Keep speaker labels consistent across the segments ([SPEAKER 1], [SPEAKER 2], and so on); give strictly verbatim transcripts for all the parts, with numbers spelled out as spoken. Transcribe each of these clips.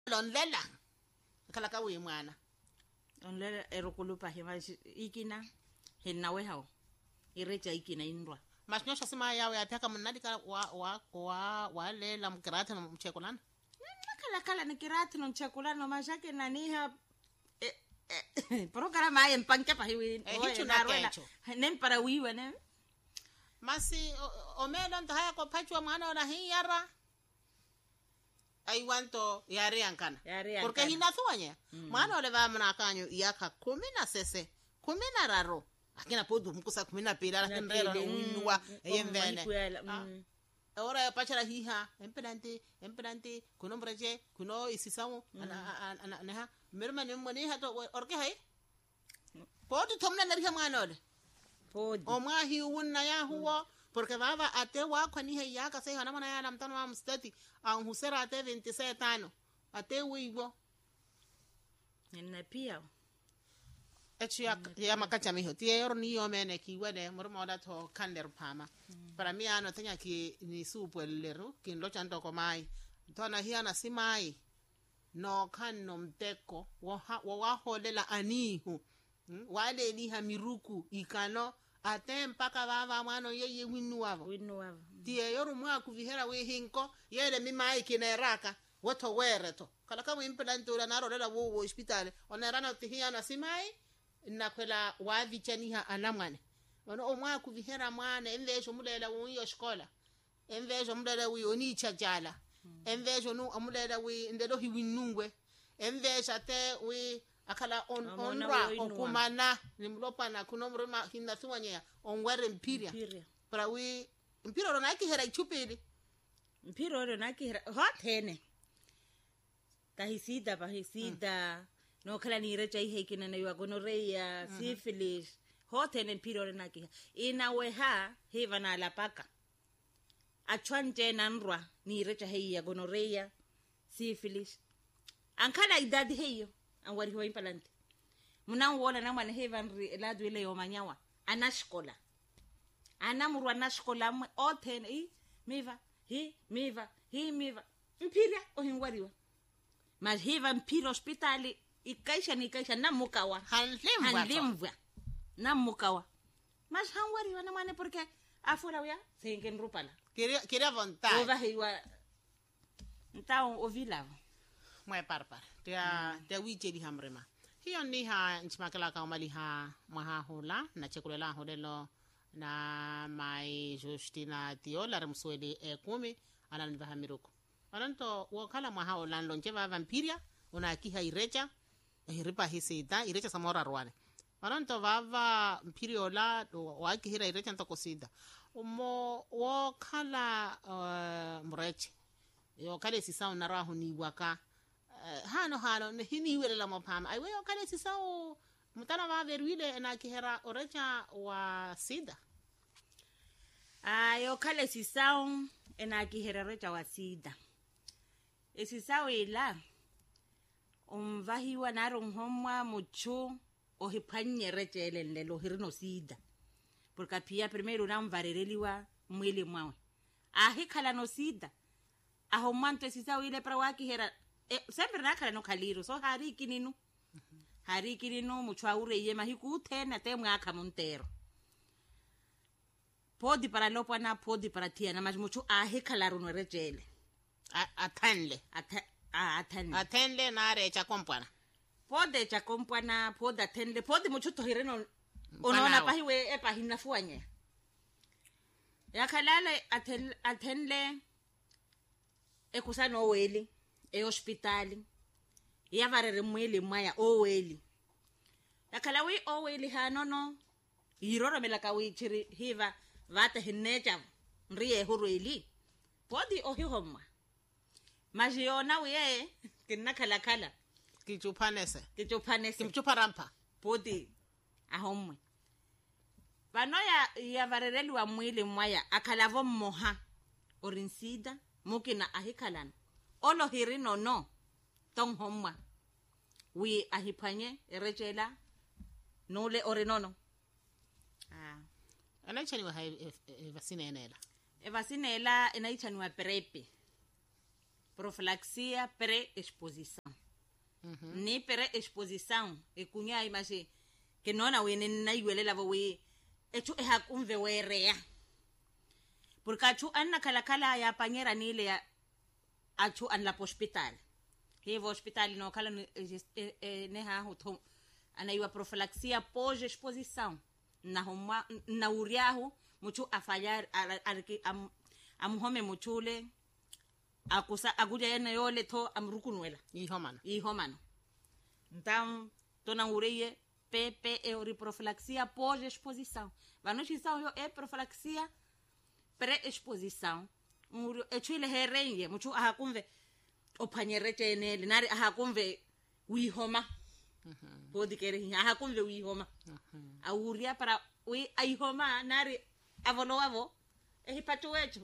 [SPEAKER 1] lonlela kala ka we mwana
[SPEAKER 2] onlela erokulupa he ba ikina he nawe hao irecha ikina indwa
[SPEAKER 1] masnyosha sima yawe ataka mnadi ka wa wa wa wale la mkrata na mchekolana
[SPEAKER 2] kala kala ni kirati no mchekolana mashake naniha programa ay empanke pa hiwi
[SPEAKER 1] hicho na kecho
[SPEAKER 2] nem para wiwa ne
[SPEAKER 1] masi omelo ndo haya ko pachwa mwana ona hiyara ai wanto yare ankana porque hinathuanya mwana ole va mna kanyo yaka kumi na sese kumi na raro akina podu mkusa kumi na pili ala ndero winwa yemvene ora ya pachara hiha empedante empedante kuno mbraje kuno isisamu ana ana ha merma ne moni ha to orke hai podu thomna nariha mwana ole
[SPEAKER 2] podu
[SPEAKER 1] o mwa hi wunna ya huwa porque baba ate wa kwani he yaka sai hana mana ya la mtano wa mstati an husera ate veintisete ano ate wiwo
[SPEAKER 2] nina pia
[SPEAKER 1] echi ya ya makacha miho tie yor ni yo mene ki wede murmo da to kander pama para mi ano tanya ki ni supu leru kin lo chanto ko mai to na hi ana simai no kan no mteko wa wa wa holela anihu wale ni hamiruku ikano ate mpaka baba mwana yeye winu wavo
[SPEAKER 2] winu wavo
[SPEAKER 1] tie yoru mwa kuvihera we hinko yele mimai kineraka woto wereto kala kama impedante ula naro lela wo hospital onerana tihia na simai na kwela wavichaniha anamwane ono omwa kuvihera mwana envesho mulela wo shkola envesho mulela wi oni chajala envesho nu amulela wi ndelo hiwinungwe envesha te wi akala on onra okumana nimlopana kuno mrema hinathuanya onwere mpiria para wi mpiro ro naki hera ichupili
[SPEAKER 2] mpiro ro naki hera hothene kahisida bahisida no kala ni recha ihekina na ywa gonorrhea syphilis hothene mpiro ro naki ina weha hevana lapaka achwanje nanrwa ni recha heya gonorrhea syphilis ankala idadi heyo angwari ho impalante muna wona na mwana heaven la dwele yo manyawa anashkola anamurwa nashkola mwe oten i miva hi miva hi miva mpiria o hingwariwa mas heaven mpira hospitali ikaisha ni ikaisha namukawa
[SPEAKER 1] hanlimwa
[SPEAKER 2] hanlimwa namukawa mas hangwariwa na mwana porque afura ya sengen rupala
[SPEAKER 1] queria queria vontade
[SPEAKER 2] ova hiwa então ovila
[SPEAKER 1] mwe parpar tia tia wiche di hamrema hiyo ni ha nchimakela ka mali ha mahahula na chekulela hodelo na mai Justina Tiola remswede e kumi anan va hamiruko ananto wakala mahahula lonje va vampiria una kiha irecha hiripa hisita irecha samora rwane ananto vava mpiriola wa kihira irecha ntokosida umo wakala uh, mreche yo kale sisa unarahu ni waka Uh, hano hano ne hini wele mopama ai weyo kale sisao mutana va verwile na kihera orecha wa sida
[SPEAKER 2] ayo kale sisao ena kihera recha wa sida esisao ila umvahiwa naro mhomwa mucho ohipanye recha elende lo hirino sida porque pia primero na mvarereliwa mwili mwawe ahi kala no sida aho manto sisao ile para wa kihera e sempre nakala no khaliro so hari kininu hari kininu muchwaure yema hikuthena te mwaka montero podi para lopo na podi para tia na mucho ahe khalaro no rejele
[SPEAKER 1] athanle
[SPEAKER 2] athanle
[SPEAKER 1] athanle na recha kompana
[SPEAKER 2] pode cha kompana poda athanle podi mucho to hireno onona pahiwe e pahina fuanye yakhalale athen athanle ekusano weli e hospitali ya varere mwili mwaya oweli yakala wi oweli hanono iroro melaka wi chiri hiva vata hinecha nriye hurweli podi ohihomma majiona wiye kinna kala kala
[SPEAKER 1] kichupanese
[SPEAKER 2] kichupanese
[SPEAKER 1] kichuparampa
[SPEAKER 2] podi ahomwe vanoya ya varereli wa mwili mwaya akalavo moha orinsida mukina ahikalana olo hirino no tong homwa wi ahipanye erechela nole orinono
[SPEAKER 1] ah anaichani wa vaccine enela
[SPEAKER 2] e vaccine ela enaichani wa prepe Profilaxia pré-exposição.
[SPEAKER 1] Mhm.
[SPEAKER 2] Ni pré-exposição e cunha imagem que não na wene na iwele lava we etu e hakumve werea. Porque achu anna kala kala ya panyera nile ya achu an la hospital. Hivo hospital no kala ne ha hoto ana iwa profilaxia pós-exposição. Na homa na uriahu muchu afallar am amhome muchule akusa aguja yana yole to amrukunwela
[SPEAKER 1] ihomana
[SPEAKER 2] ihomano. Então tona ureye P P E ori profilaxia pós-exposição. Vanochição yo é profilaxia pré-exposição. Muro echile herenge muchu ahakumve opanyerete nele nari ahakumve wihoma. Mhm. Podi kere ahakumve wihoma. Mhm. Auria para wi aihoma nari avolo avo ehipatu wetu.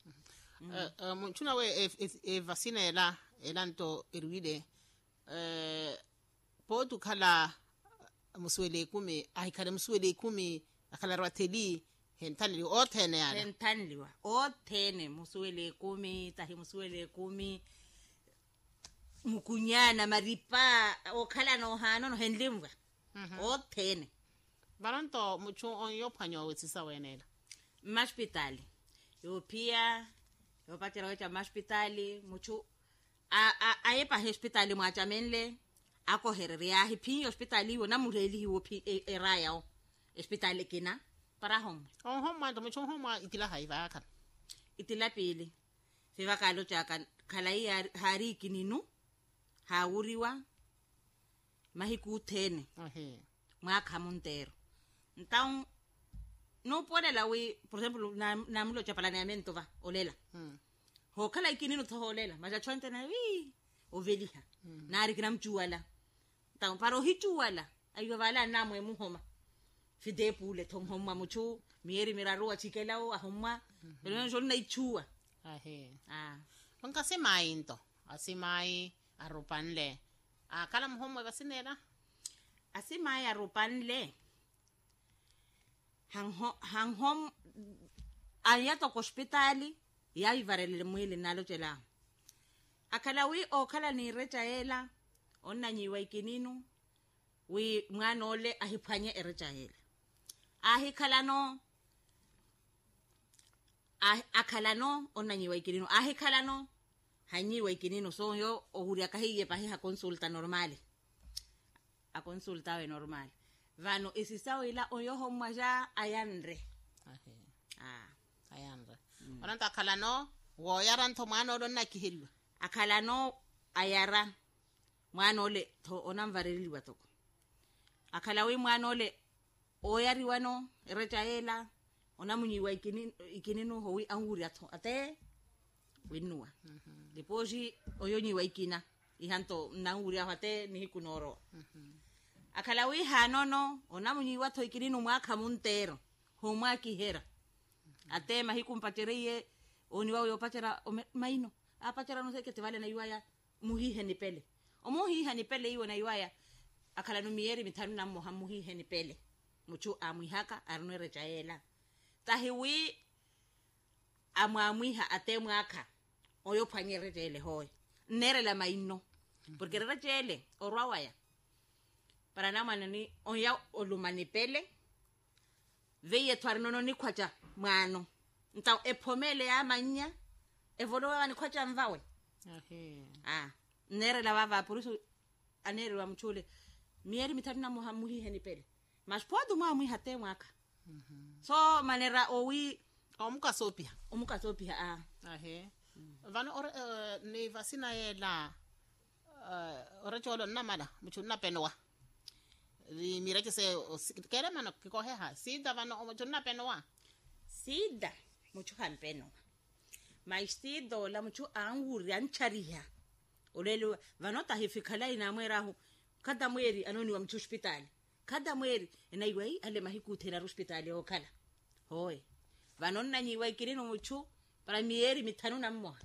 [SPEAKER 1] Uh, mchuna we e, e, e vacina ela elanto erwide eh potu kala muswele kumi ahikale muswele kumi akala rwateli hentani otene yana
[SPEAKER 2] hentani wa otene muswele kumi tahi muswele kumi mukunyana maripa okala no hano no hendlimwa. Mhm. Otene
[SPEAKER 1] baranto muchu onyo panyo wetisa wenela
[SPEAKER 2] hospitali yo pia yo patela wecha hospitali muchu a a ayepa hospitali mwachamenle ako hereria hipi hospitali wona mureli wo pi eraya hospitali kina para home
[SPEAKER 1] on home ndo muchu home itila haiva kan
[SPEAKER 2] itila pili fiva kalo chaka khalai hari kininu hauriwa mahiku tene
[SPEAKER 1] ehe
[SPEAKER 2] mwakha montero. Então no pode la we por exemplo na na mulo chapalanamento va olela
[SPEAKER 1] mm.
[SPEAKER 2] Ho kala ikinino to olela maja chonte na wi oveliha mm. Nari gram chuala então paro hichuala ayo vala namwe muhoma fide pule thong homa muchu mieri miraro achikelao ahoma pero no jona ichua
[SPEAKER 1] ahe
[SPEAKER 2] ah
[SPEAKER 1] onka se mainto asimai arupanle akala mhomo vasinela
[SPEAKER 2] asimai arupanle hang hang hom ayato hospitali ya ivarele mwili nalo chela akala wi o kala ni rechaela onna nyiwa ikininu wi mwana ole ahiphanye erechaela ahikala no ah akala no onna nyiwa ikininu ahikala no hanyiwa ikininu so yo ohuria kahiye pahi ha consulta normale a consulta we normal vano isisao ila oyoho mwaja ayanre
[SPEAKER 1] ahe
[SPEAKER 2] ah
[SPEAKER 1] ayanre mm. Onanta kala no wo yaran to mano don nakihilwa
[SPEAKER 2] akala no ayara mwana ole to onamvareli watoko akala we mwana ole oyari wano rechaela onamunyiwa ikininu ikininu howi anguri ato ate winua mhm mm depois oyonyiwa ikina ihanto nanguri ahate nihikunoro mhm mm akala we hanono onamunyiwa to ikininu mwaka muntero ho mwaki hera ate mahikumpacherie oniwa yo pachera maino apachera no seke te vale na iwaya muhihe ni pele omuhihe ni pele iwo na iwaya akala no mieri mitanu na moha muhihe ni pele muchu amwihaka arno rechaela tahiwi amwamwiha ate mwaka oyo panyere tele hoy nere la maino porque rechele orwawaya para namana ni oya olumani pele veye twarnono ni kwacha mwano nta ephomele ya manya evolowa ni kwacha mvawe
[SPEAKER 1] ahe
[SPEAKER 2] ah nere la baba purusu anere wa mchule mieri mitatu na muhamuhi heni pele mas podu mwa mwi hate mwaka mhm so manera owi
[SPEAKER 1] omuka sopia
[SPEAKER 2] omuka sopia ah
[SPEAKER 1] ahe mm. Vano or uh, ni vasina yela uh, oracholo namada mchuna penwa ri mirake se kere mano kikohe ha sida vano mchuna penwa
[SPEAKER 2] sida muchu han peno mais sido la muchu anguri ancharia olelo vanota hifikala ina mwerahu kada mweri anoni wa mchu hospitali kada mweri ina iwai ale mahiku tera hospitali okala hoy vanonna nyiwa ikirino muchu para mieri mitanu na mwa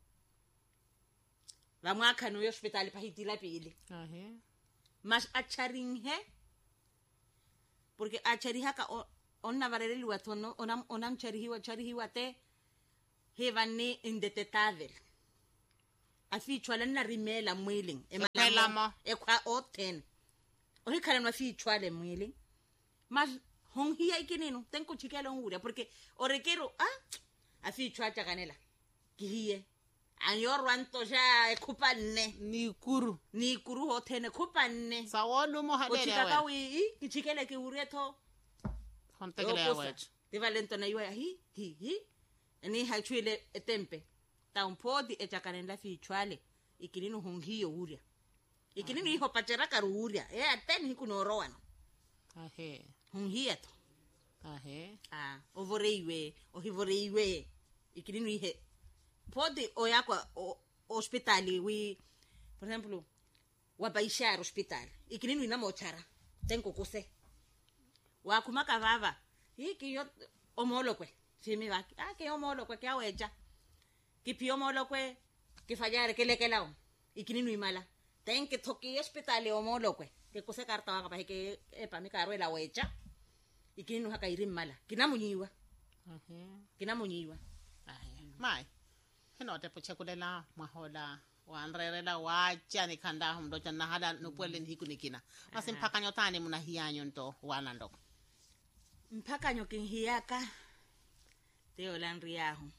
[SPEAKER 2] vamwaka no hospitali pahitila pili
[SPEAKER 1] ahe
[SPEAKER 2] mas acharinhe porque acharihaka onna vareli watono onam onam charihiwa charihiwa te hevani indetectable afichwa le nna rimela mwileng
[SPEAKER 1] Ekhwelamo.
[SPEAKER 2] ekwa o ten o hi khala no afichwa le mwileng ma hong hiya ikinino tenko chikela ngura porque o rekero ah afichwa tsa kanela ke hiye ayorwa nto ja ekhupa nne
[SPEAKER 1] ni kuru
[SPEAKER 2] ni kuru ho ten ekhupa nne
[SPEAKER 1] sa wolu mo
[SPEAKER 2] o
[SPEAKER 1] halele
[SPEAKER 2] chika ka
[SPEAKER 1] ya
[SPEAKER 2] wi ke chikele ke uretho
[SPEAKER 1] kontekele ya wetu
[SPEAKER 2] di valento na yo hi hi hi ni ha chwile etempe ta un po di echakane la fichwale ikinino hongiyo uria ikinino iho patera karuria e aten hi kuno roano
[SPEAKER 1] ahe
[SPEAKER 2] hongiya to
[SPEAKER 1] ahe
[SPEAKER 2] ah overeiwe o hivoreiwe ikinino ihe podi o yakwa hospitali wi por ejemplo wa baishar hospital ikinino ina mochara tenko kuse wa kumaka baba hiki yo omolokwe fimi ba ah ke omolokwe ke aweja ki pio molokwe ki fallare ke lekelao ikinino imala tenke thoki hospital omolokwe ke kuse karta wa ba ke epa mi karo la weja ikinino haka iri mala kinamunyiwa
[SPEAKER 1] ahe
[SPEAKER 2] kinamunyiwa
[SPEAKER 1] ahe mai heno te pochekulela mahola wanrerela wacha ni khanda humdo channa hala no pwele ni kunikina masimphakanya tani muna hiyanyo nto wana ndoko
[SPEAKER 2] mphakanyo kinhiyaka teo landriaho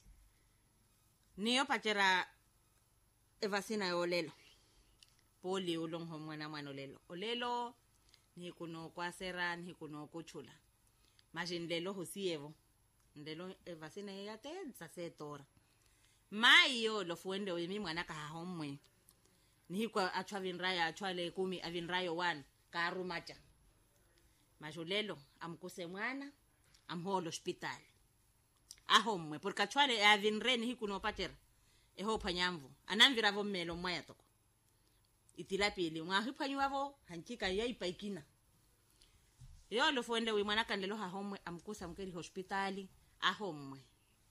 [SPEAKER 2] niyo pachera evasina yolelo poli ulong ho mwana mwana olelo olelo ni kuno kwasera ni kuno kuchula majindelo hosievo ndelo evasina ya tenza setora mayo lo fuende wemi mwana ka homwe ni kwa achwa vinraya achwa le kumi avinrayo one ka rumacha majolelo amkuse mwana amholo hospital ahomwe porque achwale avinreni hikuno patera eho phanyamvu anamvira vo mmelo moya toko itilapili mwa hiphanywa hanchika yaipaikina yo lo fuende wi mwana kandelo ha homwe amkusa mkeri hospitali ahomwe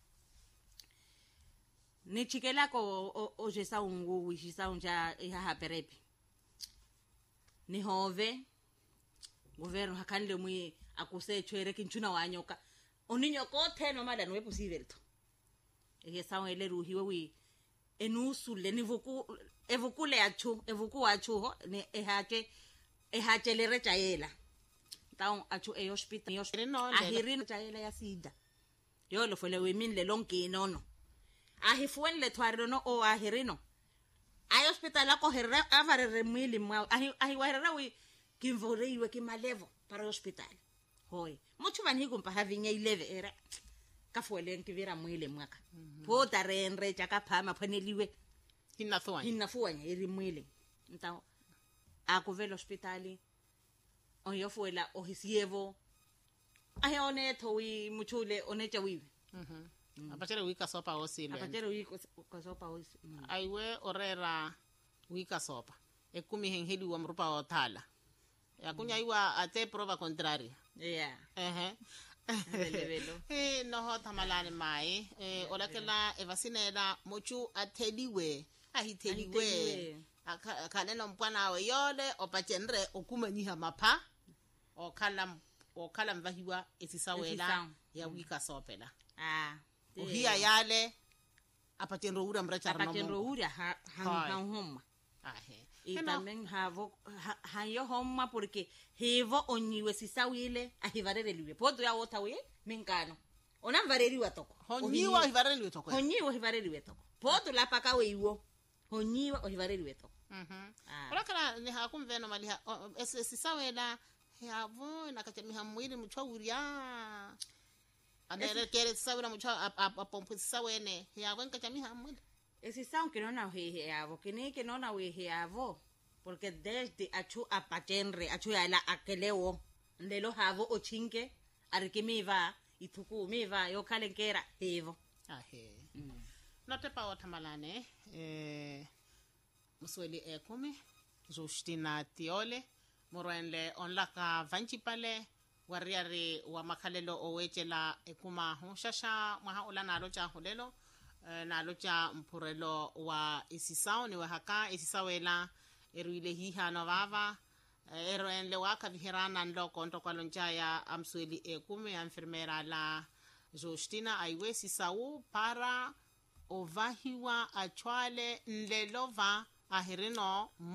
[SPEAKER 2] ni chikela ko o, o jesa ungu wishisa unja iha haperepi ni hove governo hakanle mwi akuse chwere kinchuna wanyoka oninyo ko teno madano we posivelto ege sawo ele ruhiwe wi enusule nivuku evukule achu evuku achu ho ni ehake ehache le rechaela taun achu e hospital ahirin chaela ya sida yo lo fele we min le lonke nono ahifuen le tware no o ahirino ay hospital ako herra avare remili mwa ahi ahi warera wi kimvoreiwe kimalevo para hospital hoy mucho bani kumpa having eleven era kafuele nkivira mwile mwaka pota renre chaka phama phaneliwe
[SPEAKER 1] hinna thuwa
[SPEAKER 2] hinna fuanya iri mwile nta akuvela hospitali oyo fuela ohisievo ahe one thowi muchule onecha wiwe
[SPEAKER 1] mhm apachere wika sopa osile
[SPEAKER 2] apachere wiko kasopa osi
[SPEAKER 1] aiwe orera wika sopa ekumi henhedi wa mrupa othala yakunya iwa ate prova contraria
[SPEAKER 2] yeah
[SPEAKER 1] ehe
[SPEAKER 2] levelo
[SPEAKER 1] eh no ho tamalani mai eh olakela evasinela muchu atheliwe ahitheliwe akhanena mpwana we yole opachenre okumanyiha mapha okhala okhala mvahiwa esisawela ya wika sopela
[SPEAKER 2] ah
[SPEAKER 1] uhia yale apachenro ura mrachara no
[SPEAKER 2] apachenro ura ha ha homma
[SPEAKER 1] ahe
[SPEAKER 2] y también havo ha yo homma porque hevo onyiwe sisawile ahivareleliwe podo ya wota we minkano ona mvareliwa toko
[SPEAKER 1] honyiwa ahivareleliwe toko
[SPEAKER 2] honyiwa ahivareleliwe toko podo la paka we iwo honyiwa ahivareleliwe toko
[SPEAKER 1] mhm olakala ni hakumveno maliha esisawela yavo nakachamiha mwili mchwa uria adere kere sisawela mchwa apompu sisawene yavo nkachamiha mwili
[SPEAKER 2] esi saun que no na he avo que ni que no na we he avo porque desde achu apachenre achu ala akeleo ndelo havo ochinke arikimiva ituku miva yo kalenkera hevo
[SPEAKER 1] ahe mm. Note pa othamalane eh musweli ekumi Justina Tiole morwenle onlaka vanchipale wariari wa makhalelo owechela ekuma hoshasha mwaha olanalo cha holelo nalo cha mpurelo wa isisao ni wahaka isisawela eruile hiha no vava ero enle waka vihirana ndo konto kwa lonchaya amsweli ekume enfermera la Justina aiwe sisau para ovahiwa achwale nlelova ahirino